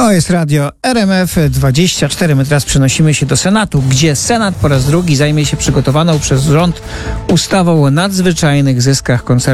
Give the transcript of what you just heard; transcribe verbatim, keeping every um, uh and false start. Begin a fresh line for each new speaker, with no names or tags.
To jest radio R M F dwadzieścia cztery. My teraz przenosimy się do Senatu, gdzie Senat po raz drugi zajmie się przygotowaną przez rząd ustawą o nadzwyczajnych zyskach koncernu